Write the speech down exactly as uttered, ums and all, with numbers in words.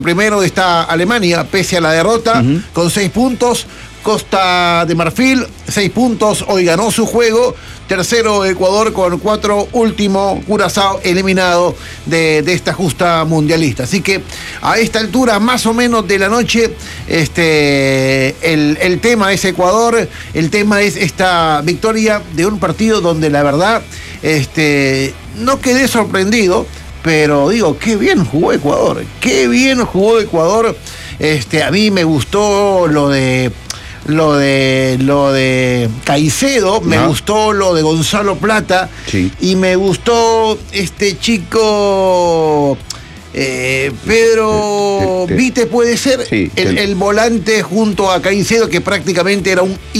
Primero está Alemania, pese a la derrota, uh-huh. con seis puntos. Costa de Marfil, seis puntos, hoy ganó su juego. Tercero, Ecuador con cuatro. Último, Curazao, eliminado de, de esta justa mundialista. Así que a esta altura, más o menos de la noche, este, el, el tema es Ecuador, el tema es esta victoria de un partido donde la verdad este, no quedé sorprendido, pero digo, qué bien jugó Ecuador, qué bien jugó Ecuador. Este, a mí me gustó lo de lo de lo de Caicedo, me no. gustó lo de Gonzalo Plata, sí. y me gustó este chico eh, Pedro Vite, puede ser, sí, el, el volante junto a Caicedo, que prácticamente era un